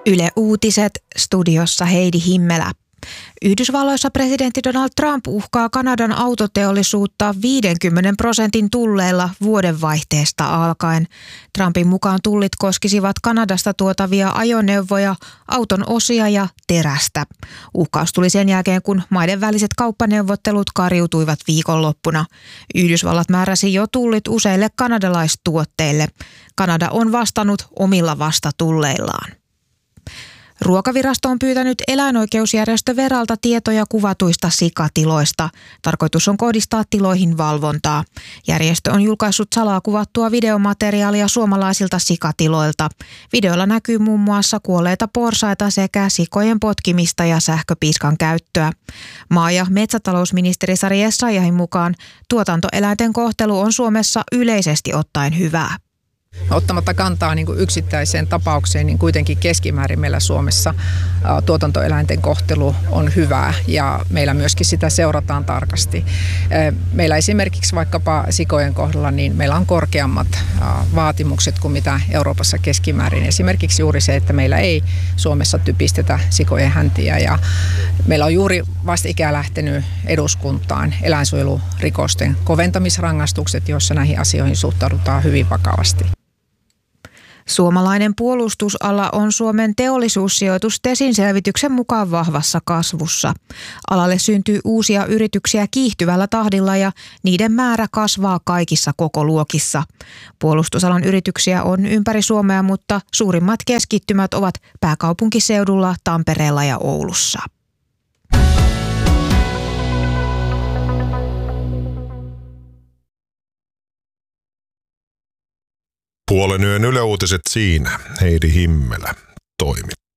Yle Uutiset, studiossa Heidi Himmelä. Yhdysvalloissa presidentti Donald Trump uhkaa Kanadan autoteollisuutta 50% tulleilla vuodenvaihteesta alkaen. Trumpin mukaan tullit koskisivat Kanadasta tuotavia ajoneuvoja, auton osia ja terästä. Uhkaus tuli sen jälkeen, kun maiden väliset kauppaneuvottelut kariutuivat viikonloppuna. Yhdysvallat määräsi jo tullit useille kanadalaistuotteille. Kanada on vastannut omilla vastatulleillaan. Ruokavirasto on pyytänyt eläinoikeusjärjestö Veralta tietoja kuvatuista sikatiloista. Tarkoitus on kohdistaa tiloihin valvontaa. Järjestö on julkaissut salaa kuvattua videomateriaalia suomalaisilta sikatiloilta. Videolla näkyy muun muassa kuolleita porsaita sekä sikojen potkimista ja sähköpiiskan käyttöä. Maa- ja metsätalousministeri Sari Essayahin mukaan tuotantoeläinten kohtelu on Suomessa yleisesti ottaen hyvää. Ottamatta kantaa niin kuin yksittäiseen tapaukseen, niin kuitenkin keskimäärin meillä Suomessa tuotantoeläinten kohtelu on hyvää ja meillä myöskin sitä seurataan tarkasti. Meillä esimerkiksi vaikkapa sikojen kohdalla, niin meillä on korkeammat vaatimukset kuin mitä Euroopassa keskimäärin. Esimerkiksi juuri se, että meillä ei Suomessa typistetä sikojen häntiä ja meillä on juuri vastikään lähtenyt eduskuntaan eläinsuojelurikosten koventamisrangaistukset, joissa näihin asioihin suhtaudutaan hyvin vakavasti. Suomalainen puolustusala on Suomen teollisuussijoitus Tesin selvityksen mukaan vahvassa kasvussa. Alalle syntyy uusia yrityksiä kiihtyvällä tahdilla ja niiden määrä kasvaa kaikissa kokoluokissa. Puolustusalan yrityksiä on ympäri Suomea, mutta suurimmat keskittymät ovat pääkaupunkiseudulla, Tampereella ja Oulussa. Puolen yön Yle Uutiset siinä. Heidi Himmelä toimitti.